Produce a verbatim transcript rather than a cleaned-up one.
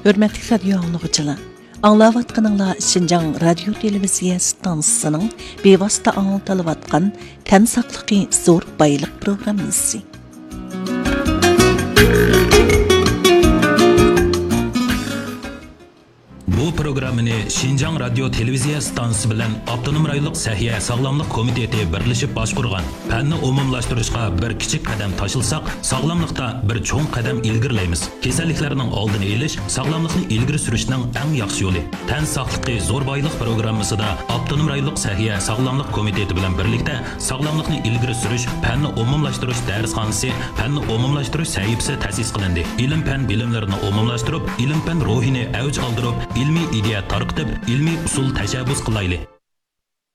Hürmetli radyo anlıqçılar, anlavatqanыңlar Şinjan Radio Televiziya stansiyasının bevosita anlatalayotgan Tan saqligi zo'r boylik programmasi. Bu programmani Şinjan Radio Televiziya stansiyasi bilan Avtonom rayonluq Sahiya Sog'lomlik komiteti birlashib boshqurgan. Fanni umumlashtirishga bir kichik qadam tashilsaq, sog'lomlikda bir cho'ng qadam ilgirlaymiz. Kasalliklarning oldini olish, sog'lomlikni ilgari surishning eng yaxshi yo'li. Tan saqligi zo'r boylik programmasida Avtonom rayonluq Sahiya Sog'lomlik komiteti bilan birlikda sog'lomlikni ilgari surish, fanni umumlashtirish darsxonasi, fanni umumlashtirish sahifasi ta'sis qilindi. Ilm-fan bilimlarini umumlashtirib, ilm-fan ruhini avj oldirib, ilmiy ideya tarqitib, ilmiy usul tashabbus qilaylik.